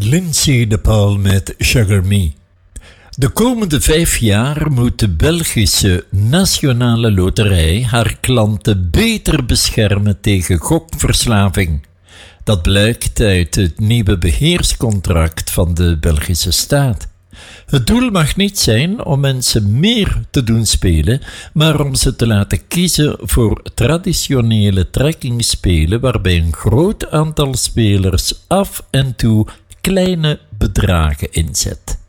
Lindsay de Paul met Sugar Me. De komende 5 jaar moet de Belgische Nationale Loterij haar klanten beter beschermen tegen gokverslaving. Dat blijkt uit het nieuwe beheerscontract van de Belgische staat. Het doel mag niet zijn om mensen meer te doen spelen, maar om ze te laten kiezen voor traditionele trekkingspelen waarbij een groot aantal spelers af en toe kleine bedragen inzet.